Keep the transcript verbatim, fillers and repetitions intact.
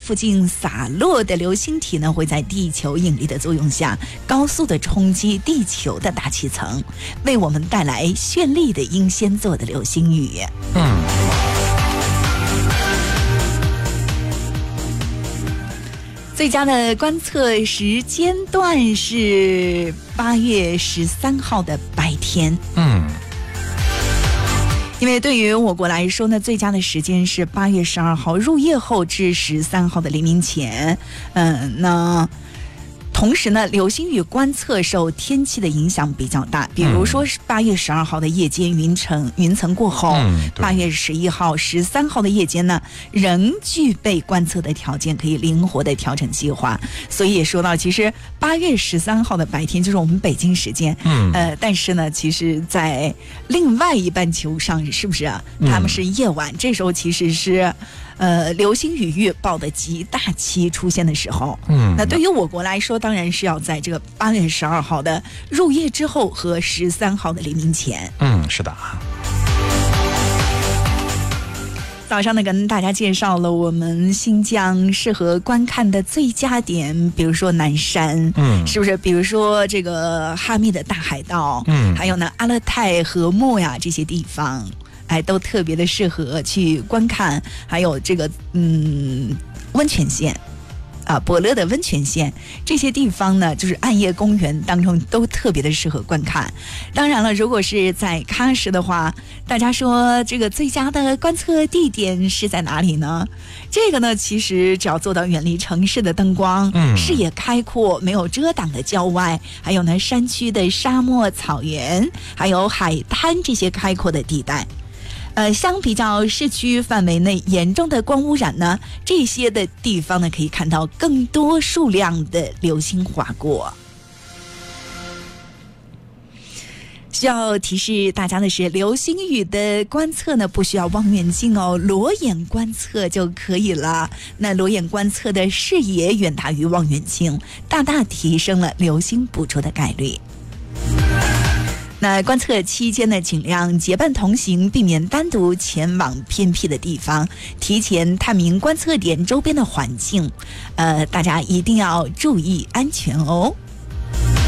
附近洒落的流星体呢，会在地球引力的作用下，高速的冲击地球的大气层，为我们带来绚丽的英仙座的流星雨。 嗯。 最佳的观测时间段是八月十三号的白天。 嗯。 因为对于我国来说呢，最佳的时间是八月十二号入夜后至十三号的黎明前。嗯，那同时呢，流星雨观测受天气的影响比较大，比如说八月十二号的夜间云层云层过后，八月十一号、十三号的夜间呢，仍具备观测的条件，可以灵活的调整计划。所以也说到，其实八月十三号的白天就是我们北京时间，嗯，呃，但是呢，其实在另外一半球上，是不是啊？他们是夜晚，这时候其实是。呃，流星雨预报的极大期出现的时候，嗯，那对于我国来说，当然是要在这个八月十二号的入夜之后和十三号的黎明前。 嗯，是的。 早上呢，跟大家介绍了我们新疆适合观看的最佳点，比如说南山，嗯，是不是？比如说这个哈密的大海盗，嗯，还有呢阿勒泰和木呀这些地方。哎，都特别的适合去观看，还有这个嗯温泉县啊，博乐的温泉县这些地方呢，就是暗夜公园当中都特别的适合观看。当然了，如果是在喀什的话，大家说这个最佳的观测地点是在哪里呢？这个呢，其实只要做到远离城市的灯光，嗯，视野开阔、没有遮挡的郊外，还有呢山区的沙漠、草原，还有海滩这些开阔的地带。呃，相比较市区范围内严重的光污染呢，这些的地方呢可以看到更多数量的流星划过。需要提示大家的是，流星雨的观测呢不需要望远镜哦，裸眼观测就可以了。那裸眼观测的视野远大于望远镜，大大提升了流星捕捉的概率。那观测期间呢，尽量结伴同行，避免单独前往偏僻的地方，提前探明观测点周边的环境。呃，大家一定要注意安全哦。